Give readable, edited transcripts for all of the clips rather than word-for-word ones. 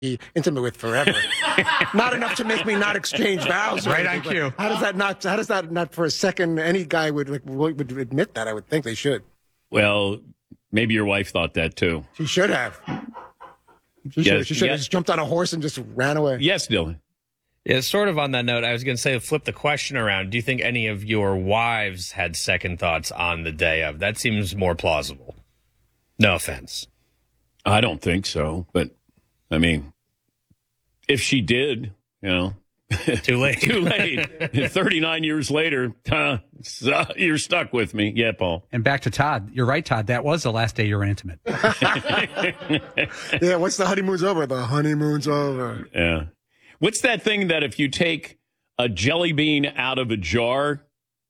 be intimate with forever. Not enough to make me not exchange vows. Right on cue. How does that not for a second, any guy would admit that? I would think they should. Well, maybe your wife thought that too. She should have. She should have just jumped on a horse and just ran away. Yes, Dylan. Yeah, sort of on that note, I was going to say, flip the question around. Do you think any of your wives had second thoughts on the day of? That seems more plausible. No offense. I don't think so, but I mean, if she did, too late. Too late. 39 years later, you're stuck with me. Yeah, Paul. And back to Todd. You're right, Todd. That was the last day you were intimate. Yeah, once the honeymoon's over, the honeymoon's over. Yeah. What's that thing that if you take a jelly bean out of a jar,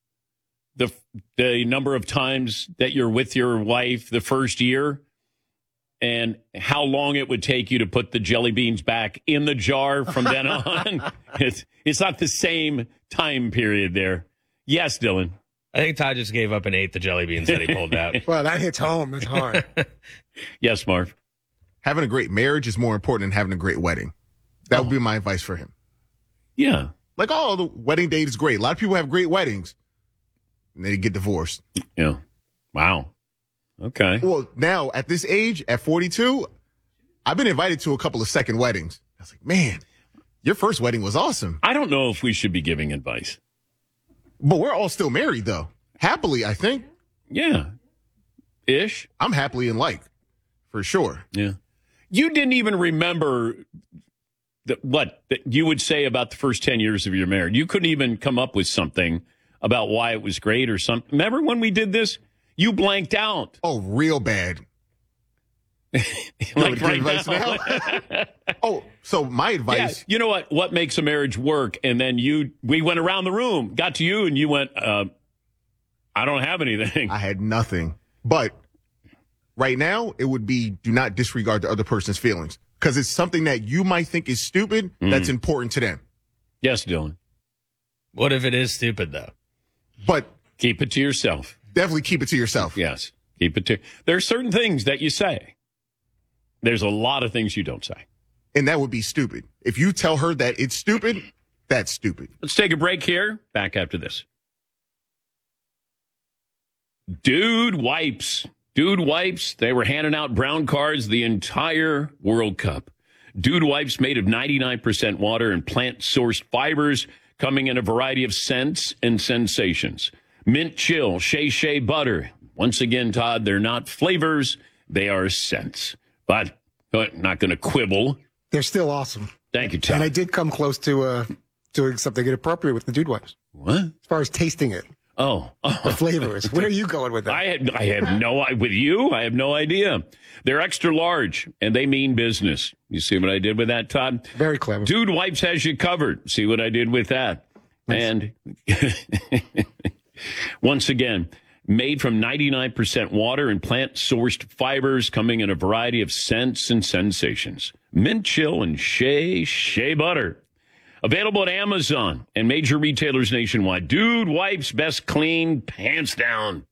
the number of times that you're with your wife the first year, and how long it would take you to put the jelly beans back in the jar from then on? It's not the same time period there. Yes, Dylan. I think Todd just gave up and ate the jelly beans that he pulled out. Well, that hits home. That's hard. Yes, Marv. Having a great marriage is more important than having a great wedding. That would be my advice for him. Yeah. Like, the wedding date is great. A lot of people have great weddings, and they get divorced. Yeah. Wow. Okay. Well, now, at this age, at 42, I've been invited to a couple of second weddings. I was like, man, your first wedding was awesome. I don't know if we should be giving advice. But we're all still married, though. Happily, I think. Yeah. Ish. I'm happily in like, for sure. Yeah. You didn't even remember what you would say about the first 10 years of your marriage. You couldn't even come up with something about why it was great or something. Remember when we did this? You blanked out. Oh, real bad. Like right now. Oh, so my advice. Yeah, you know what makes a marriage work? And then we went around the room, got to you, and you went, I don't have anything. I had nothing. But right now, it would be do not disregard the other person's feelings. Because it's something that you might think is stupid that's important to them. Yes, Dylan. What if it is stupid, though? But keep it to yourself. Definitely keep it to yourself. Yes. Keep it to. There are certain things that you say. There's a lot of things you don't say. And that would be stupid. If you tell her that it's stupid, that's stupid. Let's take a break here. Back after this. Dude Wipes. Dude Wipes, they were handing out brown cards the entire World Cup. Dude Wipes made of 99% water and plant-sourced fibers, coming in a variety of scents and sensations. Mint chill, shea butter. Once again, Todd, they're not flavors, they are scents. But not going to quibble. They're still awesome. Thank you, Todd. And I did come close to doing something inappropriate with the Dude Wipes. What? As far as tasting it. Oh. The flavors. Where are you going with that? I have no with you. I have no idea. They're extra large and they mean business. You see what I did with that, Todd? Very clever. Dude Wipes has you covered. See what I did with that? Nice. And once again, made from 99% water and plant-sourced fibers, coming in a variety of scents and sensations. Mint chill and shea butter. Available at Amazon and major retailers nationwide. Dude Wipes, best clean, pants down.